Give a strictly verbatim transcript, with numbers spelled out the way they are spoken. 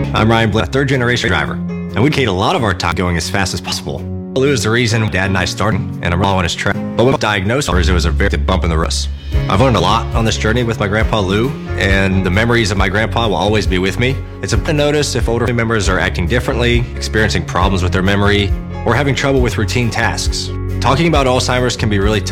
I'm Ryan Blair, a third generation driver, and we dedicate a lot of our time going as fast as possible. Lou is the reason Dad and I started, and I'm on his track. But when diagnosed, it was a very big bump in the road. I've learned a lot on this journey with my grandpa Lou, and the memories of my grandpa will always be with me. It's important to notice if older family members are acting differently, experiencing problems with their memory, or having trouble with routine tasks. Talking about Alzheimer's can be really tough.